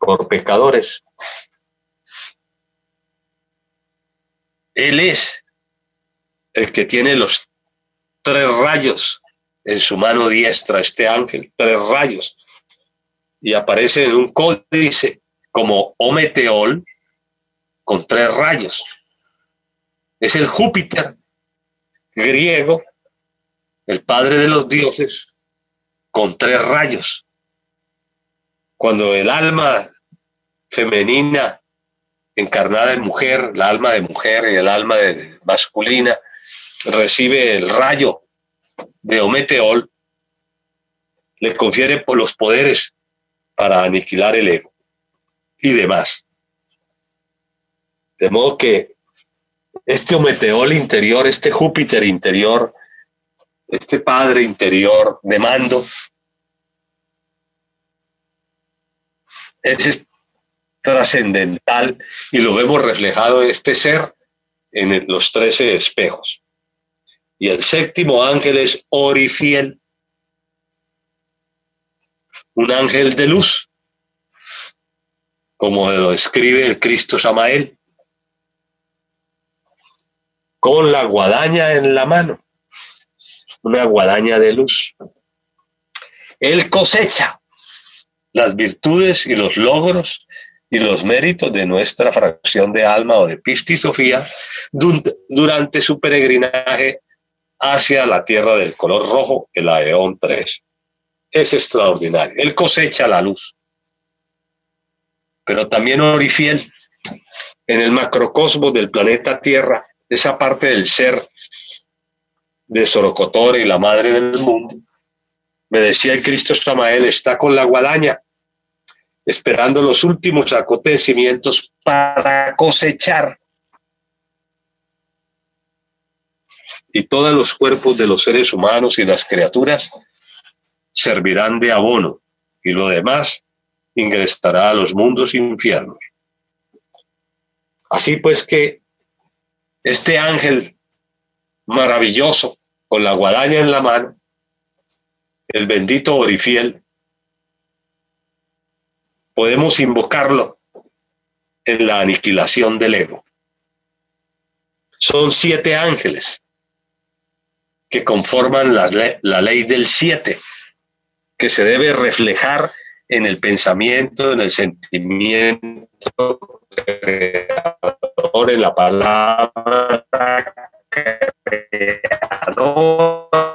por pecadores. Él es el que tiene los 3 rayos en su mano diestra, este ángel, 3 rayos, y aparece en un códice como Ometeol con 3 rayos. Es el Júpiter griego, el padre de los dioses, con 3 rayos. Cuando el alma femenina encarnada en mujer, el alma de mujer y el alma de masculina, recibe el rayo de Ometeol, le confiere por los poderes para aniquilar el ego y demás. De modo que este Ometeol interior, este Júpiter interior, este padre interior de mando, es trascendental y lo vemos reflejado en este ser en los 13 espejos. Y el 7º ángel es Orifiel, un ángel de luz, como lo describe el Cristo Samael, con la guadaña en la mano, una guadaña de luz. Él cosecha las virtudes y los logros y los méritos de nuestra fracción de alma o de Pistis Sophia durante su peregrinaje hacia la tierra del color rojo, el Aeón 3. Es extraordinario. Él cosecha la luz. Pero también Orifiel, en el macrocosmos del planeta Tierra, esa parte del ser de Sorocotore y la madre del mundo, me decía el Cristo Samael, está con la guadaña, esperando los últimos acontecimientos para cosechar. Y todos los cuerpos de los seres humanos y las criaturas servirán de abono, y lo demás ingresará a los mundos infiernos. Así pues que este ángel maravilloso, con la guadaña en la mano, el bendito Orifiel, podemos invocarlo en la aniquilación del ego. Son 7 ángeles que conforman la ley del 7, que se debe reflejar en el pensamiento, en el sentimiento creador, en la palabra creadora.